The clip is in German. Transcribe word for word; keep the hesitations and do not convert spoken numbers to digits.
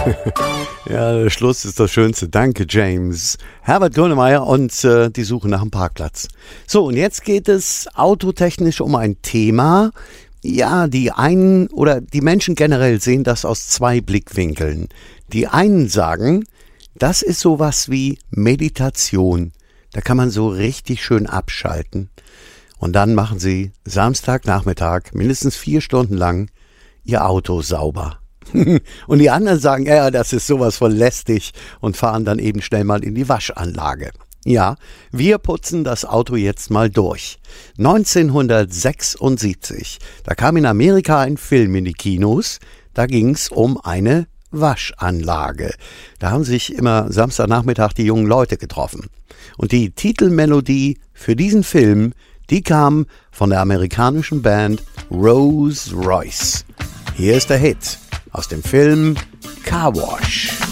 Ja, der Schluss ist das Schönste. Danke, James. Herbert Grönemeyer und äh, die Suche nach einem Parkplatz. So, und jetzt geht es autotechnisch um ein Thema. Ja, die einen oder die Menschen generell sehen das aus zwei Blickwinkeln. Die einen sagen, das ist sowas wie Meditation. Da kann man so richtig schön abschalten. Und dann machen sie Samstagnachmittag mindestens vier Stunden lang ihr Auto sauber. Und die anderen sagen, ja, das ist sowas von lästig und fahren dann eben schnell mal in die Waschanlage. Ja, wir putzen das Auto jetzt mal durch. neunzehnhundertsechsundsiebzig, da kam in Amerika ein Film in die Kinos, da ging es um eine Waschanlage. Da haben sich immer Samstagnachmittag die jungen Leute getroffen. Und die Titelmelodie für diesen Film, die kam von der amerikanischen Band Rolls Royce. Hier ist der Hit aus dem Film Car Wash.